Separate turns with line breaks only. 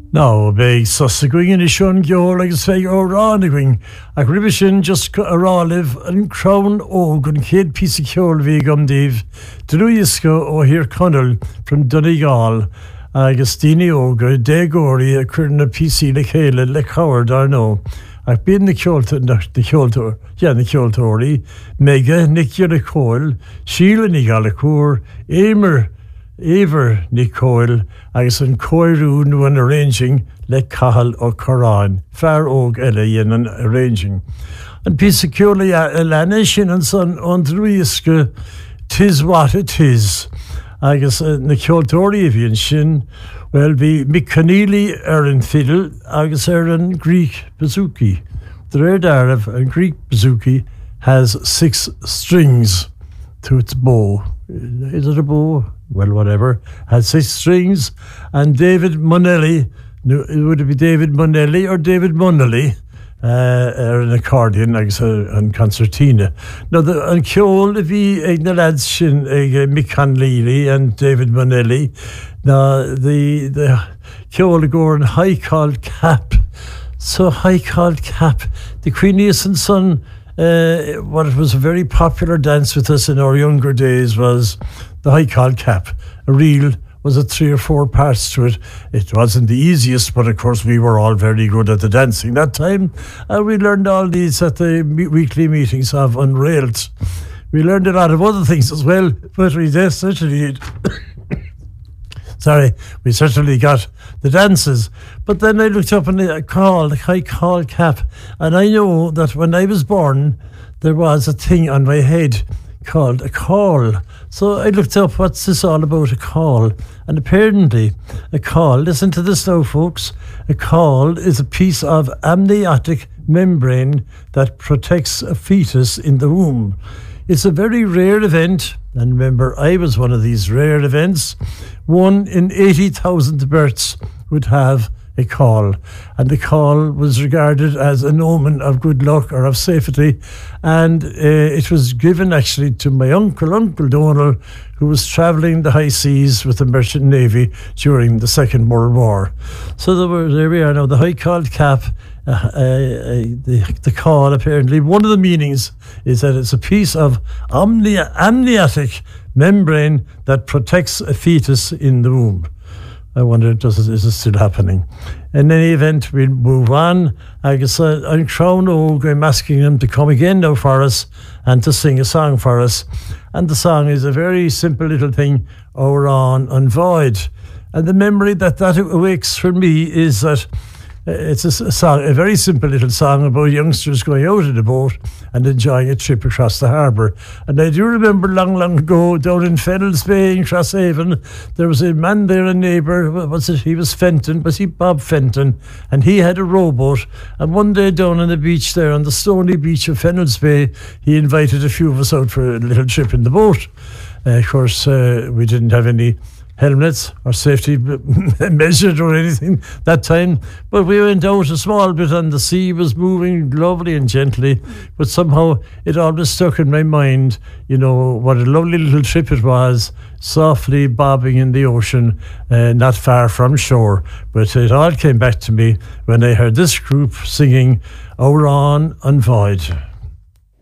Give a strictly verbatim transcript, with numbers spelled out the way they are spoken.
No, big sussa going in the shun geol agus feg órán going. Ag ribbe sin just ará live an crown og an kid piece of ceol vi gum div. Drúisco ó hir Connell from Donegal. Agus Dini óga degóri a curna piece le chéile le coward I know. Ag bín na ceolta na ceolta yeah na ceoltóri mega Nicky le coil Sheila ni gal cúr Émer Ever Nicole agus an choirú nu an arranging le cahal o Corán fair og ele yen an arranging an piece of curly a lanishin and son on druiske tis what it is agus uh, na ceoltóri avian shin well be Micanili er an fiddle agus er an Greek bouzouki the red Arab and Greek bouzouki has six strings to its bow. Is it a bow? Well, whatever. Had six strings, and David Monelli, would it be David Monelli or David Monelli, uh, or an accordion, like so, and concertina. Now, the an ceol, if he ag na lads sin ag Mick Conleely and David Monelli, now the the ceol go an high called cap. So high called cap. The Queen and Son. Uh, what was a very popular dance with us in our younger days was the high called cap. A reel was a three or four parts to it. It wasn't the easiest, but of course we were all very good at the dancing that time. And we learned all these at the me- weekly meetings of Unrailed. We learned a lot of other things as well, but we certainly Sorry, we certainly got the dances. But then I looked up and I called, I called cap. And I know that when I was born, there was a thing on my head called a call. So I looked up, what's this all about, a call? And apparently, a call, listen to this now, folks. A call is a piece of amniotic membrane that protects a fetus in the womb. It's a very rare event, and remember, I was one of these rare events. One in eighty thousand births would have a call, and the call was regarded as an omen of good luck or of safety, and uh, it was given actually to my uncle, Uncle Donald, who was travelling the high seas with the Merchant Navy during the Second World War. So there, were, there we are now, the high called cap. Uh, uh, uh, the, the call, apparently, one of the meanings is that it's a piece of amni- amniotic membrane that protects a fetus in the womb. I wonder, does it, is it still happening? In any event, we'll move on. I guess uh, I'm Crown Og, I'm asking them to come again now for us and to sing a song for us. And the song is a very simple little thing, Órán an Bhfáid. And the memory that that awakes for me is that it's a, a song, a very simple little song about youngsters going out in a boat and enjoying a trip across the harbour. And I do remember long, long ago down in Fennel's Bay in Crosshaven, there was a man there, a neighbour, was it? He was Fenton, was he Bob Fenton? And he had a rowboat. And one day down on the beach there, on the stony beach of Fennel's Bay, he invited a few of us out for a little trip in the boat. Uh, of course, uh, we didn't have any helmets or safety measured or anything that time, but we went out a small bit and the sea was moving lovely and gently, but somehow it always stuck in my mind, you know, what a lovely little trip it was, softly bobbing in the ocean, uh, not far from shore. But it all came back to me when I heard this group singing Órán an Bhfáid.